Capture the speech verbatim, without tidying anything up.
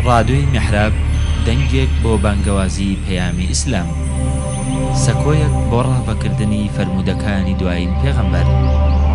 ڕادیۆی میحراب دەنگێک بۆ بانگەوازی پەیامی ئیسلام، سەکۆیەک بۆ ڕابەکردنی فەرموودەکانی دوایین پێغەمبەر.